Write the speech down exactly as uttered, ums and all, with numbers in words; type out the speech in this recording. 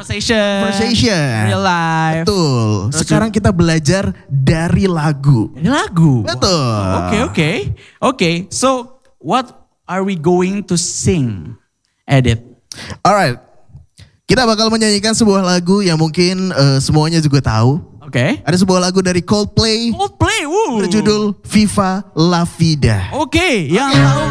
Conversation. Conversation. Real life. Betul. Sekarang kita belajar dari lagu. Dari lagu. Betul. Oke oke. Oke. So what are we going to sing? Edit. Alright. Kita bakal menyanyikan sebuah lagu yang mungkin uh, semuanya juga tahu. Oke. Okay. Ada sebuah lagu dari Coldplay. Coldplay. Woo. Berjudul Viva La Vida. Oke. Okay. Yang tahu